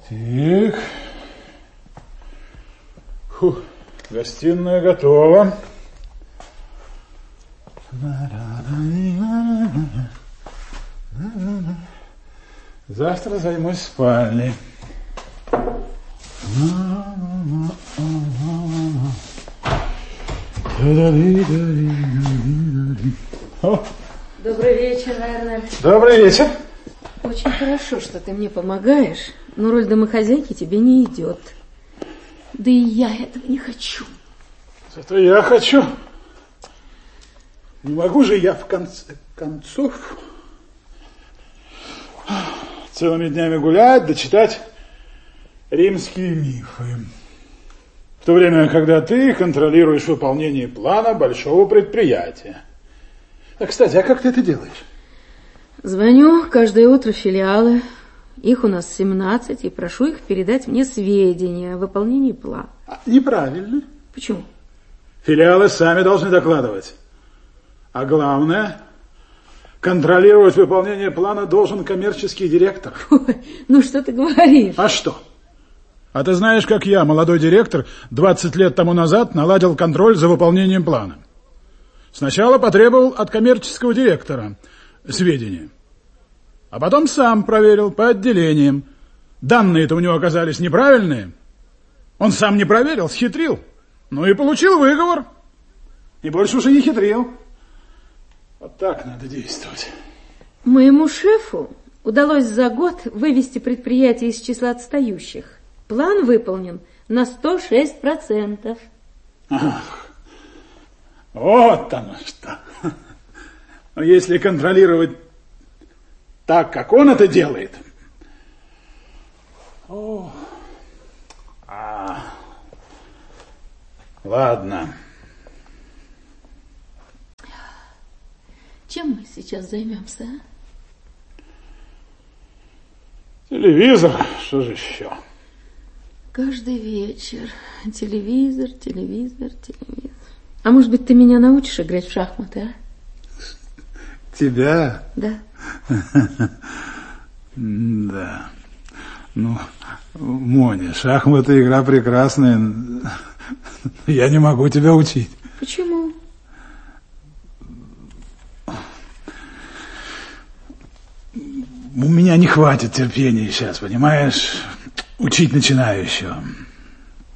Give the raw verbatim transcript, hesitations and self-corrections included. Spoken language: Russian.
Так. Фу, гостиная готова. Завтра займусь спальней. Добрый вечер, Эрнольд. Добрый вечер. Очень хорошо, что ты мне помогаешь, но роль домохозяйки тебе не идет. Да и я этого не хочу. Зато я хочу. Не могу же я в конце концов целыми днями гулять, да читать римские мифы. В то время, когда ты контролируешь выполнение плана большого предприятия. А, кстати, а как ты это делаешь? Звоню каждое утро в филиалы. Их у нас семнадцать, и прошу их передать мне сведения о выполнении плана. А, неправильно. Почему? Филиалы сами должны докладывать. А главное, контролировать выполнение плана должен коммерческий директор. Ой, ну что ты говоришь? А что? А ты знаешь, как я, молодой директор, двадцать лет тому назад наладил контроль за выполнением плана. Сначала потребовал от коммерческого директора сведения, а потом сам проверил по отделениям. Данные-то у него оказались неправильные. Он сам не проверил, схитрил. Ну и получил выговор. И больше уже не хитрил. Вот так надо действовать. Моему шефу удалось за год вывести предприятие из числа отстающих. План выполнен на сто шесть процентов. Ах, вот оно что. Но если контролировать так, как он это делает... О, а, ладно. Чем мы сейчас займемся, а? Телевизор, что же еще? Каждый вечер телевизор, телевизор, телевизор. А может быть, ты меня научишь играть в шахматы, а? Тебя? Да. Да. Ну, Моня, шахматы игра прекрасная. Я не могу тебя учить. Почему? У меня не хватит терпения сейчас, понимаешь? Учить начинающего.